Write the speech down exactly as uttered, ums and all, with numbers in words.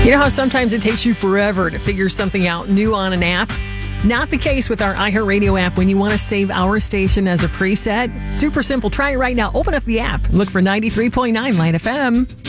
You know how sometimes it takes you forever to figure something out new on an app? Not the case with our iHeartRadio app when you want to save our station as a preset. Super simple. Try it right now. Open up the app. Look for ninety-three point nine Light F M.